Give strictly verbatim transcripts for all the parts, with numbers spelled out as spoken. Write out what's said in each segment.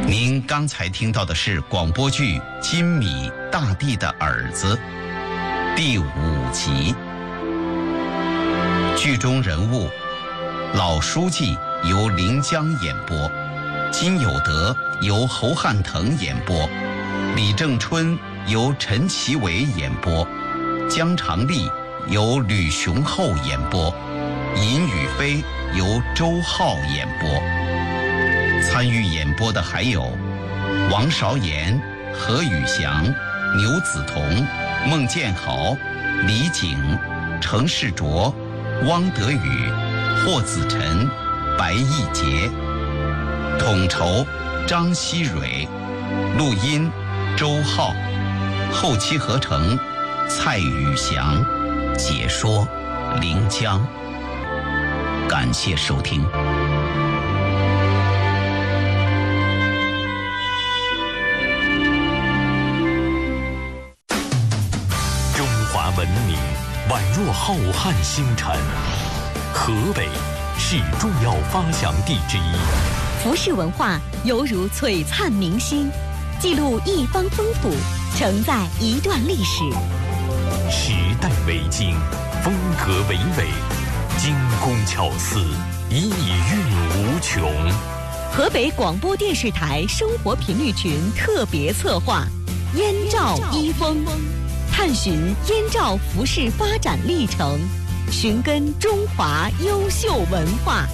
您刚才听到的是广播剧《金米大地的儿子》第五集。剧中人物老书记由临江演播，金有德由侯汉腾演播，李正春由陈其伟演播，江长丽由吕雄厚演播，尹宇飞由周浩演播。参与演播的还有王韶岩、何宇翔、牛子彤、孟建豪、李景、程世卓、汪德宇、霍子晨、白义杰。统筹张希蕊，录音周浩，后期合成蔡宇翔，解说临江。感谢收听。 中华文明宛若浩瀚星辰，河北是重要发祥地之一。 服饰文化犹如璀璨明星，记录一方风土，承载一段历史。 时代为经，风格为纬，精工巧思，意蕴无穷。 河北广播电视台生活频率群特别策划《燕赵一风》，探寻燕赵服饰发展历程，寻根中华优秀文化。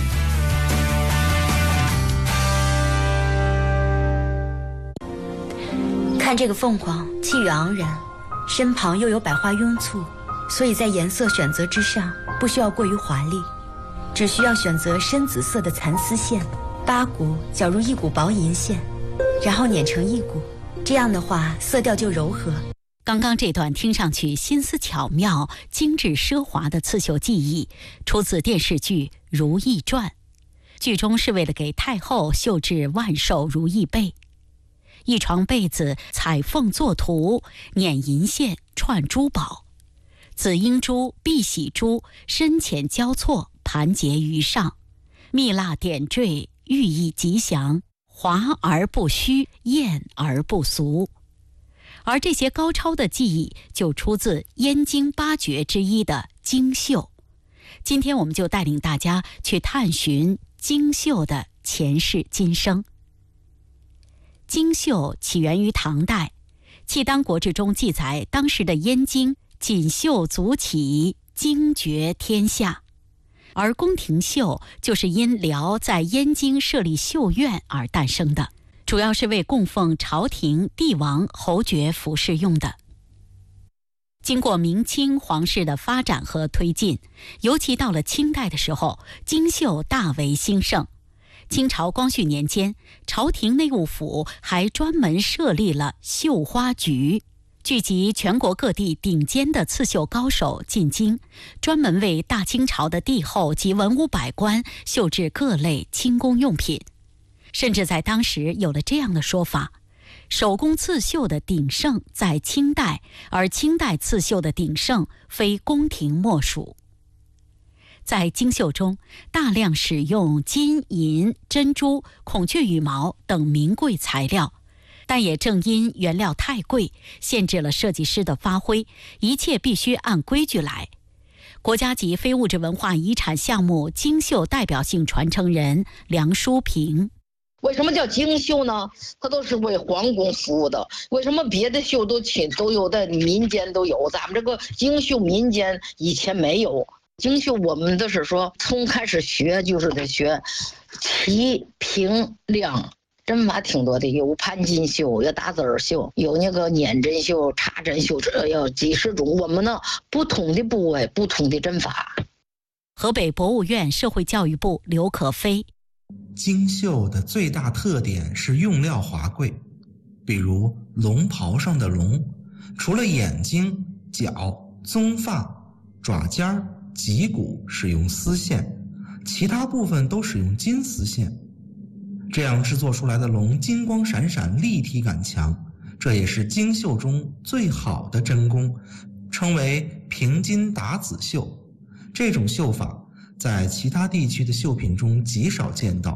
看这个凤凰气宇昂然，身旁又有百花拥簇，所以在颜色选择之上不需要过于华丽，只需要选择深紫色的蚕丝线，八股绞入一股薄银线，然后捻成一股，这样的话色调就柔和。 刚刚这段听上去心思巧妙、精致奢华的刺绣技艺，出自电视剧《如懿传》。剧中是为了给太后绣制万寿如意被，一床被子彩凤作图，捻银线串珠宝，紫英珠、碧玺珠深浅交错盘结于上，蜜蜡点缀，寓意吉祥，华而不虚，艳而不俗。而这些高超的技艺就出自燕京八绝之一的京绣。今天我们就带领大家去探寻京绣的前世今生。京绣起源于唐代，《契丹国志》中记载，当时的燕京锦绣足起，惊绝天下。而宫廷绣就是因辽在燕京设立绣院而诞生的，主要是为供奉朝廷、帝王、侯爵服饰用的。经过明清皇室的发展和推进，尤其到了清代的时候，京绣大为兴盛。清朝光绪年间，朝廷内务府还专门设立了绣花局，聚集全国各地顶尖的刺绣高手进京，专门为大清朝的帝后及文武百官绣制各类轻工用品。甚至在当时有了这样的说法：手工刺绣的鼎盛在清代，而清代刺绣的鼎盛非宫廷莫属。在京绣中，大量使用金银、珍珠、孔雀羽毛等名贵材料，但也正因原料太贵，限制了设计师的发挥，一切必须按规矩来。国家级非物质文化遗产项目京绣代表性传承人梁淑平： 为什么叫京绣呢？它都是为皇宫服务的。为什么别的绣都起都有的民间都有，咱们这个京绣民间以前没有。京绣我们的是说，从开始学就是得学齐、平、亮，针法挺多的，有盘金绣，有打字绣，有那个捻针绣、插针绣，这要几十种。我们呢，不同的部位，不同的针法。 河北博物院社会教育部刘可飞： 京绣的最大特点是用料华贵，比如龙袍上的龙，除了眼睛、角、棕发、爪尖儿、脊骨使用丝线，其他部分都使用金丝线。这样制作出来的龙金光闪闪，立体感强，这也是京绣中最好的针工，称为平金打子绣。这种绣法在其他地区的绣品中极少见到，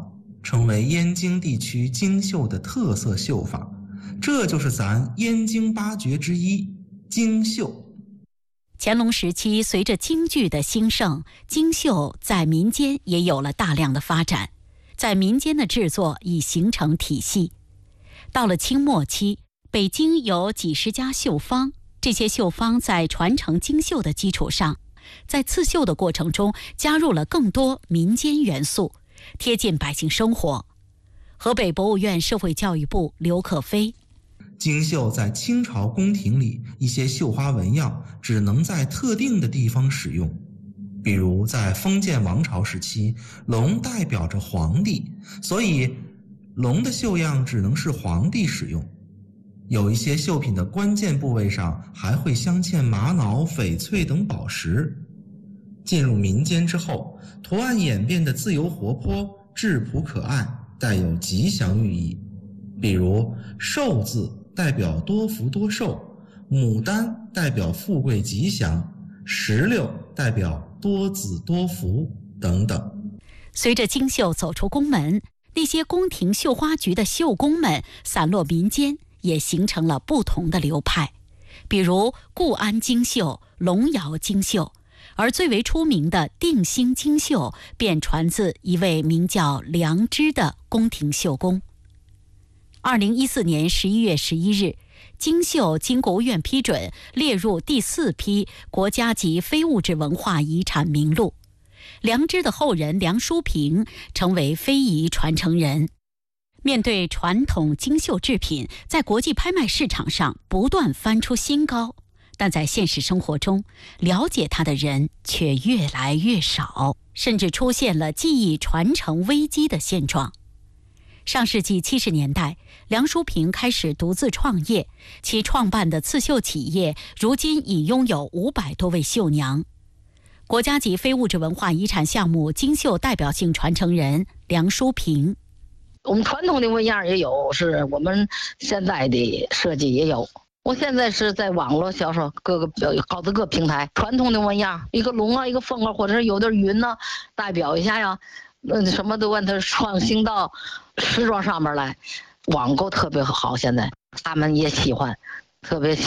成为燕京地区京绣的特色绣法，这就是咱燕京八绝之一京绣。 乾隆时期，随着京剧的兴盛，京绣在民间也有了大量的发展，在民间的制作已形成体系。到了清末期，北京有几十家绣坊，这些绣坊在传承京绣的基础上，在刺绣的过程中加入了更多民间元素，贴近百姓生活。河北博物院社会教育部刘可飞： 京绣在清朝宫廷里，一些绣花纹样只能在特定的地方使用，比如在封建王朝时期，龙代表着皇帝，所以龙的绣样只能是皇帝使用。有一些绣品的关键部位上还会镶嵌玛瑙、翡翠等宝石。进入民间之后，图案演变得自由活泼、质朴可爱，带有吉祥寓意。比如寿字代表多福多寿，牡丹代表富贵吉祥，石榴代表多子多福等等。 随着京绣走出宫门，那些宫廷绣花局的绣工们散落民间，也形成了不同的流派，比如固安京绣、龙窑京绣，而最为出名的定兴京绣便传自一位名叫梁芝的宫廷绣工。二零一四年十一月十一日，京绣经国务院批准列入第四批国家级非物质文化遗产名录。梁芝的后人梁淑平成为非遗传承人。面对传统京绣制品在国际拍卖市场上不断翻出新高，但在现实生活中，了解它的人却越来越少，甚至出现了技艺传承危机的现状。上世纪七十年代，梁淑平开始独自创业，其创办的刺绣企业如今已拥有五百多位绣娘。国家级非物质文化遗产项目京绣代表性传承人梁淑平： 我们传统的纹样也有，是我们现在的设计也有。我现在是在网络销售，各个好几个平台，传统的纹样，一个龙啊，一个凤啊，或者是有点云呢、啊，代表一下呀，嗯，什么都问他创新到时装上面来，网购特别好，现在他们也喜欢，特别。